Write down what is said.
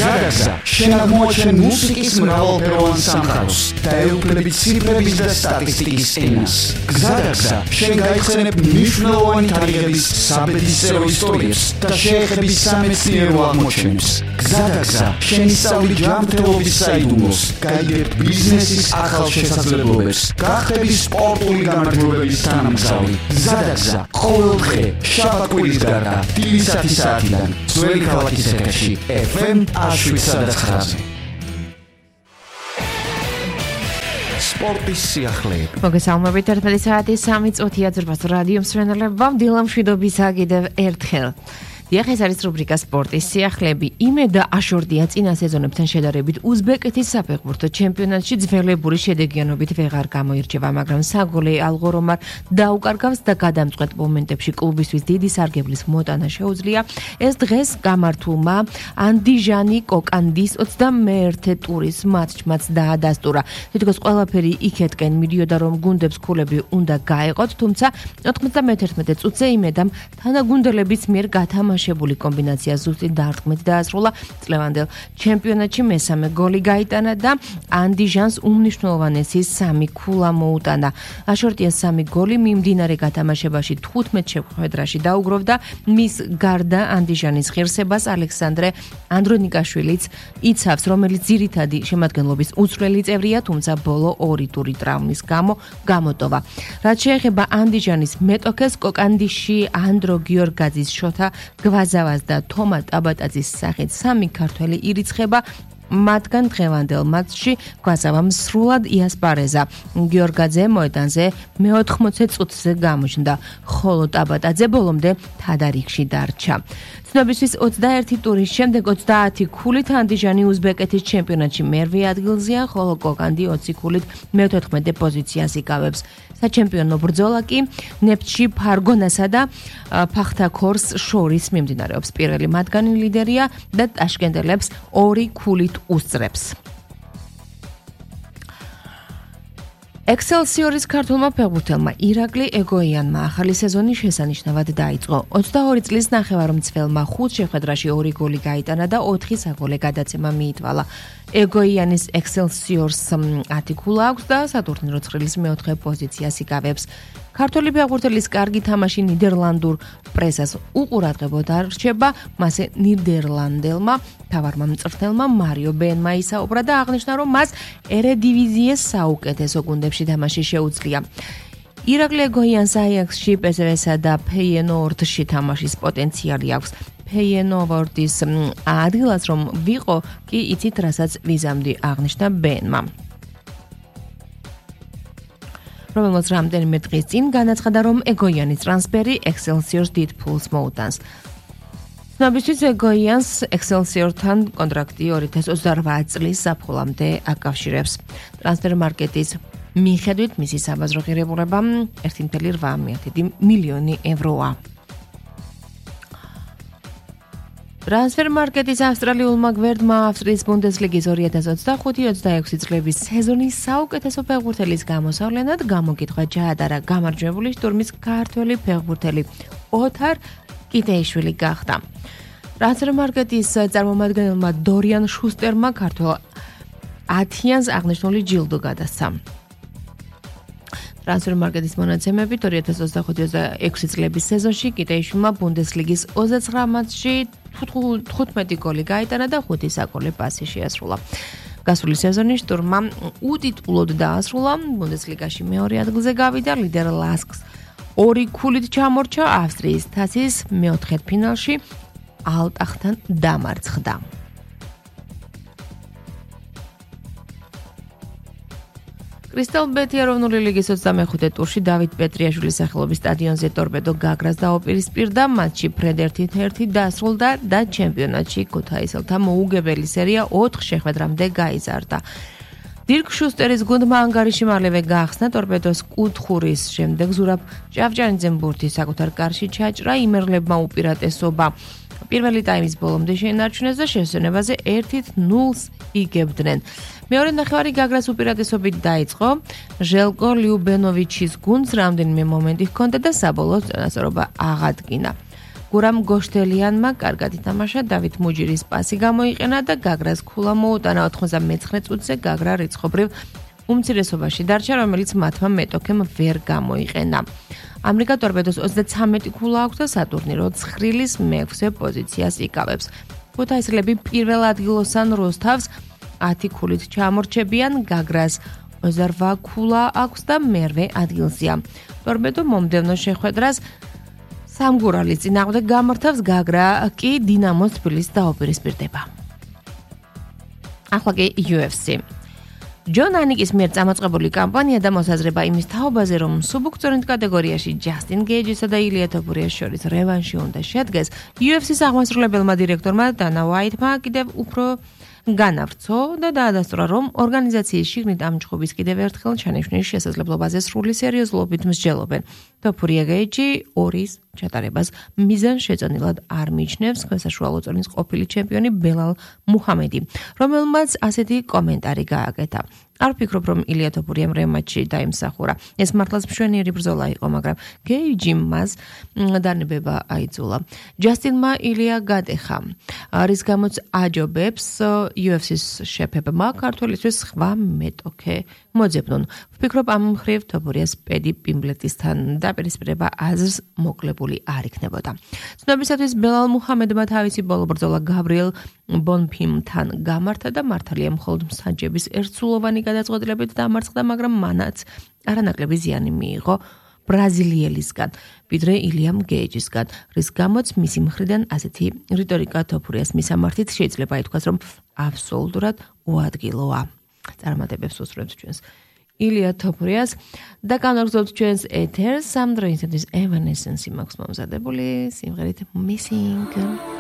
გზადაგზა შენ აღმოაჩენ მუსიკის მრავალფეროვან სამყაროს და ეუფლებით ციფრების და სტატისტიკის ენას. გზადაგზა შენ გაიხსენებ მნიშვნელოვანი თარიღების საბედისწერო ისტორიებს და შეეხები სამეცნიერო აღმოჩენებს. გზადაგზა შენ ისწავლი ჯანმრთელობის საიდუმლოს, გაიგებ ბიზნესის ახალ შესაძლებლობებს, გახდები სპორტული გამარჯვებების თანამგზავრი. გზადაგზა ყოველდღე შაბათ-კვირის გარდა დილისათი საათიდან ძველი ქალაქის ეთერში FM 107.9. სპორტის სიახლეები. მოგესალმებით 11 საათი 3 წუთია ძრბას რადიო მსმენელებამ დილამშვიდობისა კიდევ ერთხელ. დიახ, ეს არის რუბრიკა სპორტის სიახლეები. იმე და აშორდია წინა სეზონებთან შედარებით უზბეკეთის საფეხბურთო ჩემპიონატში ძველებური შედეგიანობით ვეღარ გამოირჩევა, მაგრამ საგოლე ალღორომარ დაუკარგავს და გადამწყვეტ მომენტებში კლუბისთვის დიდი სარგებლის მოტანა შეუძლია. ეს დღეს გამართულმა ანდიჟანი კოკანდის 21 ტურის მატჩმაც დაადასტურა. თითქოს ყველაფერი იქეთკენ მიდიოდა, რომ გუნდებს ქულები უნდა გაეყოთ, თუმცა 91 წუთზე იმედამ თანაგუნდელების მიერ გათამაშებული კომბინაცია ზუსტი დარტყმით დაასრულა. წლევანდელ ჩემპიონატში მესამე გოლი გაიტანა და ანდიჟანს უმნიშვნელოვანესი 3 ქულა მოუტანა. აშორტიას 3 გოლი მიმდინარე გათამაშებაში 15 შეხვედრაში დაუგროვდა. მის გარდა ანდიჟანის ღირსებას ალექსანდრე ანდრონიკაშვილიც იცავს, რომელიც ძირითადი შემადგენლობის უცვლელი წევრია, თუმცა ბოლო 2 ტური ტრავმის გამო გამოტოვა. რაც შეეხება ანდიჟანის მეტოქეს, კოკანდიში ანდრო გიორგაძის შოთა გვაზავას და თომა ტაბატაძის სახით 3 ქართველი ირიცხება. მათგან დღევანდელ მატჩში გვაზავამ სრულად იასპარეზა. გიორგაძე მოედანზე მე-80 წუთზე გამოჩნდა, ხოლო ტაბატაძე ბოლომდე თადარიგში დარჩა. ცნობისთვის 21 ტურის შემდეგ 30 ქულით ანდიჟანი უზბეკეთის ჩემპიონატში მერვე ადგილზეა, ხოლო კოკანდი 20 ქულით მე-14 პოზიციას იკავებს. საჩემპიონო ბრძოლა კი ნეფტში ფარგონასა და ფახთაქორს შორის მიმდინარეობს. პირველი მათგანი ლიდერია და ტაშკენტელებს 2 ქულით უსწრებს. ექსელსიორის ქართულმა ფეხბურთელმა ირაკლი ეგოიანმა ახალი სეზონი შესანიშნავად დაიწყო. 22 წლის ნახევარმცველმა 5 შეხვედრაში 2 გოლი გაიტანა და 4 საგოლე გადაცემა მიითვალა. ეგოიანის ექსელსიორს 10 ქულა აქვს და სატურნირო ცხრილის მე-4 პოზიციას იკავებს. ქართველი ფეხბურთელის კარგი თამაში ნიდერლანდურ პრესას უყურადღებოდ არჩება, მასე ნიდერლანდელმა თავარმა მწვრთნელმა მარიო ბენმა ისაუბრა და აღნიშნა, რომ მას ერედივიზიის საუკეთესო გუნდებში თამაში შეუძლია. ირაკლი ეგოიანს აიაქსში, პესვსა და ფეიენოორდში თამაშის პოტენციალი აქვს. ფეიენოორდის ადგილას რომ ვიყო, კი იცით რასაც ვიზამდი, აღნიშნა ბენმა. რომელმაც რამდენიმე დღის წინ განაცხადა, რომ ეგოიანის ტრანსფერი ექსელსიორს დიდ ფულს მოუტანს. ცნობისთვის ეგოიანს ექსელსიორთან კონტრაქტი 2028 წლის ზაფხულამდე აკავშირებს. ტრანსფერ მარკეტის მიხედვით მისი საბაზრო ღირებულება 1,8 მილიონი ევროა. ტრანსფერ მარკეტის ავსტრალიულმა გვერდმა ავსტრიის ბუნდესლიგის 2025-26 წლების სეზონის საუკეთესო ფეხბურთელის გამოსავლენად გამოკითხვა ჩაატარა. გამარჯვებული შტურმის ქართველი ფეხბურთელი ოთარ კიტეიშვილი გახდა. ტრანსფერ მარკეტის წარმომადგენელმა დორიან შუსტერმა ქართველ ათიანს აღნიშნული ჯილდო გადასცა. ტრანსფერ მარკეტის მონაცემებით 2025-26 წლების სეზონში კიტეიშვილმა ბუნდესლიგის 29 მატჩში 15 გოლი გაიტანა და 5 საგოლე პასი შეასრულა. გასული სეზონი შტურმმა უტიტულოდ დაასრულა, ბუნდესლიგაში მეორე ადგილზე გავიდა, ლიდერ ლასკს 2 ქულით ჩამორჩა, ავსტრიის თასის მეოთხედფინალში ალტახთან დამარცხდა. კრისტალ ბეთი ეროვნული ლიგის 25 ტურში დავით პეტრიაშვილის სახელობის სტადიონზე ტორპედო გაგრას დაუპირისპირდა. მატჩი ფრედ 1-1 დასრულდა და ჩემპიონატში ქუთაისელთა მოუგებელი სერია 4 შეხვედრამდე გაიზარდა. დირკ შუსტერის გუნდმა ანგარიში მალევე გაახსნა ტორპედოს კუთხურის შემდეგ ზურაბ ჭავჭანიძემ ბურთი საკუთარ კარში ჩაჭრა, იმერლებმა უპირატესობა პირველი ტაიმის ბოლომდე შეინარჩუნეს და შესვენებაზე 1-0 იგებდნენ. მეორე ნახევარი გაგრას უპირატესობით დაიწყო. ჟელკო ლიუბენოვიჩის გუნდს რამდენიმე მომენტი ჰქონდა და საბოლოო წინასწორობა აღადგინა. გურამ გოშტელიანმა კარგად ითამაშა, დავით მუჯირის პასი გამოიყენა და გაგრას ქულა მოუტანა 99 წუთზე გაგრა რიცხობრივ უმცირესობაში დარჩა, რომელიც მათმა მეტოქემ ვერ გამოიყენა. ამრიკა ტორპედოს 33 ქულა აქვს და სატურნირო ცხრილის მე-6 პოზიციას იკავებს. ქუთაისელები პირველ ადგილოსან როსტავს 10 ქულით ჩამორჩებიან, გაგრას 28 ქულა აქვს და მერვე ადგილზეა. ტორპედო მომდევნო შეხვედრას სამგურალის წინააღმდეგ გამართავს, გაგრა კი დინამოს თბილისს დაუპირისპირდება. ახლა კი UFC. ჯონ ანიკის მიერ წამოწყებული კამპანია და მოსაზრება იმის თაობაზე, რომ სუბუქწორინდ კატეგორიაში ჯასტინ გეიჯისა და ილია თოფურიას შორის რევანში უნდა შედგეს, UFC-ს აღმასრულებელმა დირექტორმა დანა უაიტმა კიდევ უფრო განავრცო და დაადასტურა, რომ ორგანიზაციის შიგნით ამ ჩხუბის კიდევ ერთხელ ჩანიშვნის შესაძლებლობაზე სრული სერიოზულობით მსჯელობენ. თოფურია გეიჯი 2-ის ჩატარებას მიზანშეწონილად არ მიიჩნევს ქვესაშუალო წონის ყოფილი ჩემპიონი ბელალ მუჰამედი, რომელმაც ასეთი კომენტარი გააკეთა. არ ვფიქრობ, რომ ილია თოფურიამ რემატჩი დაიმსახურა. ეს მართლაც მშვენიერი ბრძოლა იყო, მაგრამ გეიჯიმ მას დანებება აიძულა. ჯასტინმა ილია გადეხა, რის გამოც აჯობებს UFC-ს შეფებმა ქართველისთვის სხვა მეტოქე მოძებნონ. ვფიქრობ, ამ მხრივ თოფურიას პედი პიმბლეტისთან დაპირისპირება აზრს მოკლებული არ იქნებოდა. ცნობისათვის ბელალ მუჰამედმა თავისი ბოლო ბრძოლა გაბრიელ ბონფიმთან გამართა და მართალია მხოლოდ მსაჯების ერთსულოვანი გადაწყვეტილებით დამარცხდა, მაგრამ მანაც არანაკლები ზიანი მიიღო ბრაზილიელისგან, ვიდრე ილიამ გეიჯისგან, რის გამოც მისი მხრიდან ასეთი რიტორიკა თოფურიას მისამართით შეიძლება ითქვას, რომ აბსოლუტურად უადგილოა. წარმატებებს უსურვებს ჩვენს ილია თოფურიას და განაგრძობთ ჩვენს ეთერს. ამ დროისათვის Evanescence მაქვს მომზადებული სიმღერით Missing.